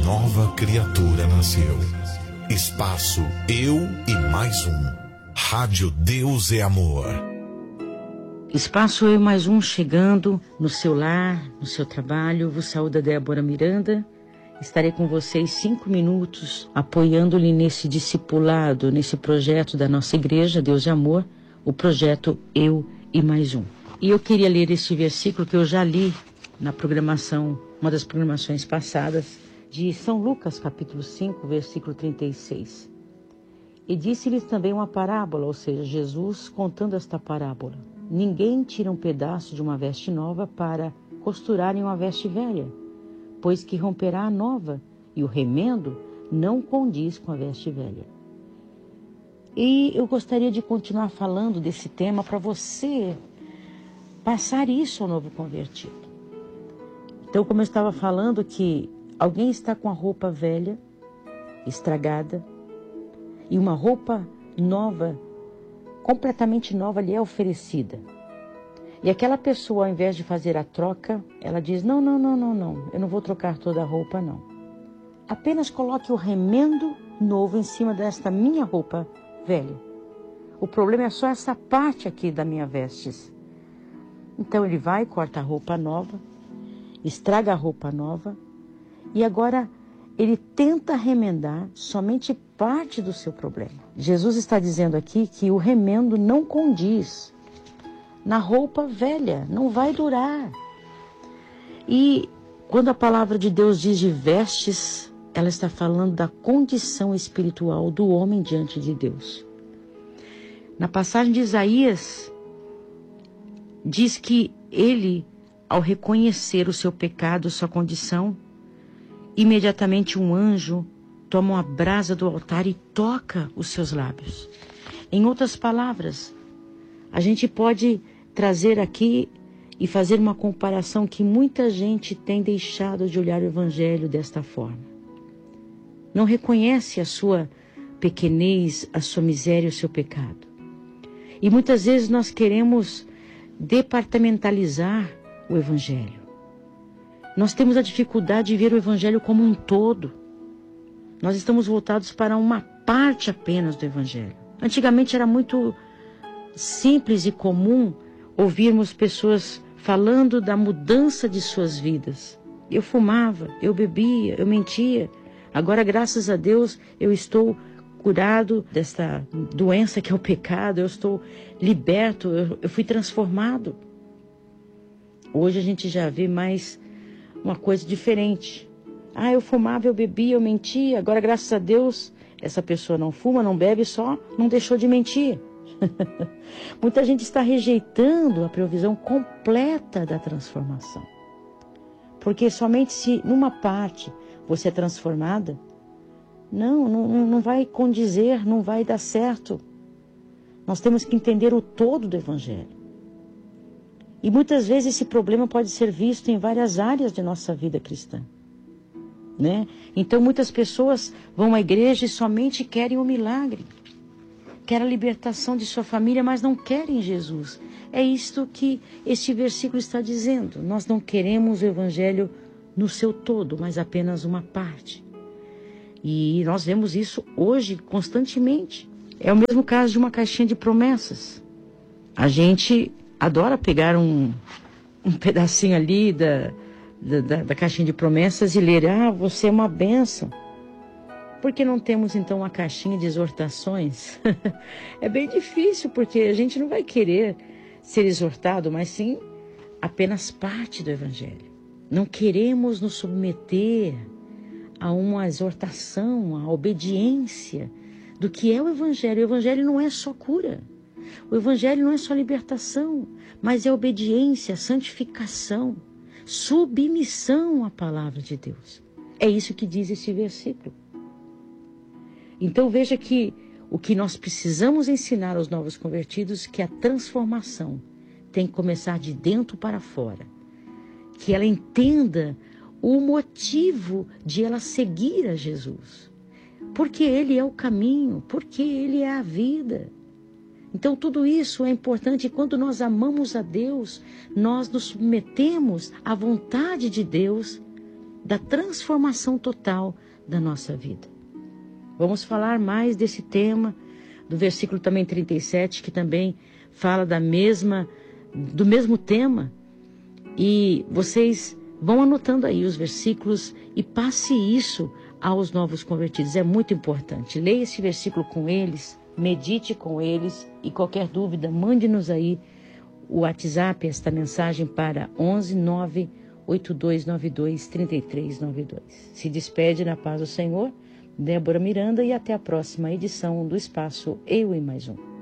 nova criatura nasceu. Espaço Eu e Mais Um. Rádio Deus é Amor. Espaço Eu e Mais Um chegando no seu lar, no seu trabalho. Vos saúda Débora Miranda. Estarei com vocês 5 minutos apoiando-lhe nesse discipulado, nesse projeto da nossa igreja, Deus é Amor, o projeto Eu e Mais Um. E eu queria ler este versículo que eu já li na programação, uma das programações passadas, de São Lucas, capítulo 5, versículo 36. E disse-lhes também uma parábola, ou seja, Jesus contando esta parábola. Ninguém tira um pedaço de uma veste nova para costurar em uma veste velha, pois que romperá a nova, e o remendo não condiz com a veste velha. E eu gostaria de continuar falando desse tema para você passar isso ao novo convertido. Então, como eu estava falando, que alguém está com a roupa velha, estragada, e uma roupa nova, completamente nova, lhe é oferecida. E aquela pessoa, ao invés de fazer a troca, ela diz, não, eu não vou trocar toda a roupa, não. Apenas coloque o remendo novo em cima desta minha roupa velha. O problema é só essa parte aqui da minha vestes. Então ele vai, corta a roupa nova, estraga a roupa nova, e agora ele tenta remendar somente parte do seu problema. Jesus está dizendo aqui que o remendo não condiz na roupa velha, não vai durar. E quando a palavra de Deus diz de vestes, ela está falando da condição espiritual do homem diante de Deus. Na passagem de Isaías, diz que ele, ao reconhecer o seu pecado, sua condição, imediatamente um anjo toma uma brasa do altar e toca os seus lábios. Em outras palavras, a gente pode trazer aqui e fazer uma comparação que muita gente tem deixado de olhar o Evangelho desta forma. Não reconhece a sua pequenez, a sua miséria, o seu pecado. E muitas vezes nós queremos departamentalizar o Evangelho. Nós temos a dificuldade de ver o Evangelho como um todo. Nós estamos voltados para uma parte apenas do Evangelho. Antigamente era muito simples e comum ouvirmos pessoas falando da mudança de suas vidas. Eu fumava, eu bebia, eu mentia. Agora, graças a Deus, eu estou curado desta doença que é o pecado. Eu estou liberto, eu fui transformado. Hoje a gente já vê mais uma coisa diferente. Eu fumava, eu bebia, eu mentia. Agora, graças a Deus, essa pessoa não fuma, não bebe, só não deixou de mentir. Muita gente está rejeitando a provisão completa da transformação. Porque somente se numa parte você é transformada, não vai condizer, não vai dar certo. Nós temos que entender o todo do Evangelho. E muitas vezes esse problema pode ser visto em várias áreas de nossa vida cristã, né? Então muitas pessoas vão à igreja e somente querem o milagre. Querem a libertação de sua família, mas não querem Jesus. É isto que este versículo está dizendo. Nós não queremos o Evangelho no seu todo, mas apenas uma parte. E nós vemos isso hoje constantemente. É o mesmo caso de uma caixinha de promessas. A gente adora pegar um pedacinho ali da caixinha de promessas e ler, você é uma bênção. Por que não temos então uma caixinha de exortações? É bem difícil, porque a gente não vai querer ser exortado, mas sim apenas parte do Evangelho. Não queremos nos submeter a uma exortação, a obediência do que é o Evangelho. O Evangelho não é só cura. O Evangelho não é só libertação, mas é obediência, santificação, submissão à palavra de Deus. É isso que diz esse versículo. Então veja que o que nós precisamos ensinar aos novos convertidos é que a transformação tem que começar de dentro para fora. Que ela entenda o motivo de ela seguir a Jesus. Porque Ele é o caminho, porque Ele é a vida. Então tudo isso é importante. E quando nós amamos a Deus, nós nos submetemos à vontade de Deus da transformação total da nossa vida. Vamos falar mais desse tema, do versículo também 37, que também fala do mesmo tema. E vocês vão anotando aí os versículos e passe isso aos novos convertidos. É muito importante. Leia esse versículo com eles, medite com eles e qualquer dúvida, mande-nos aí o WhatsApp, esta mensagem para 11 98292 3392. Se despede na paz do Senhor, Débora Miranda, e até a próxima edição do Espaço Eu e Mais Um.